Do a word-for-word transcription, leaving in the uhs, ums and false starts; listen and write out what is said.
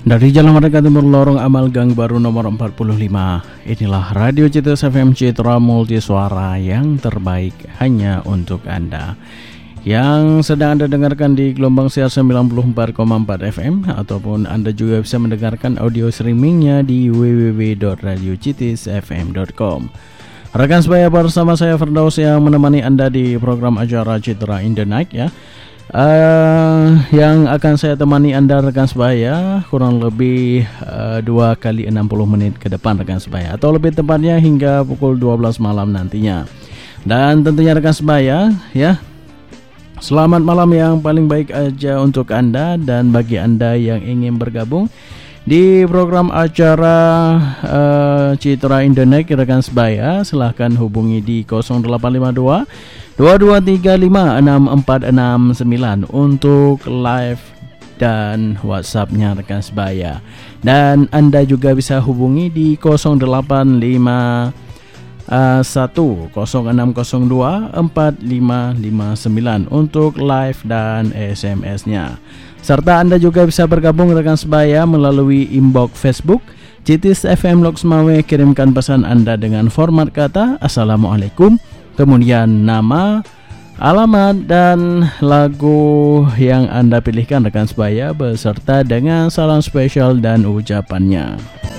Dari Jalan Merdeka Timur Lorong Amal Gang Baru nomor empat puluh lima. Inilah Radio C T S F M Citra Multisuara yang terbaik hanya untuk Anda. Yang sedang Anda dengarkan di gelombang siar sembilan puluh empat koma empat F M, ataupun Anda juga bisa mendengarkan audio streamingnya di w w w dot radio c t s f m dot com. Rekan sebaya, bersama saya Firdaus yang menemani Anda di program acara Citra in the Night ya. Uh, yang akan saya temani Anda rekan sebaya kurang lebih uh, dua kali enam puluh menit ke depan rekan sebaya, atau lebih tepatnya hingga pukul dua belas malam nantinya. Dan tentunya rekan sebaya ya, selamat malam yang paling baik aja untuk Anda. Dan bagi Anda yang ingin bergabung di program acara uh, Citra in the Night rekan sebaya, silahkan hubungi di nol delapan lima dua dua dua tiga lima enam empat enam sembilan untuk live dan WhatsApp-nya rekan sebaya. Dan Anda juga bisa hubungi di nol delapan lima satu nol enam nol dua empat lima lima sembilan untuk live dan S M S-nya. Serta Anda juga bisa bergabung rekan sebaya melalui inbox Facebook C T S F M Loksmawe. Kirimkan pesan Anda dengan format kata Assalamualaikum, kemudian nama, alamat, dan lagu yang Anda pilihkan rekan sebaya, beserta dengan salam spesial dan ucapannya.